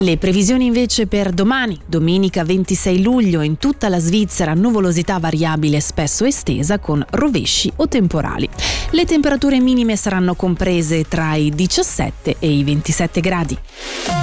Le previsioni invece per domani, domenica 26 luglio, in tutta la Svizzera nuvolosità variabile spesso estesa con rovesci o temporali. Le temperature minime saranno comprese tra i 17 e i 27 gradi.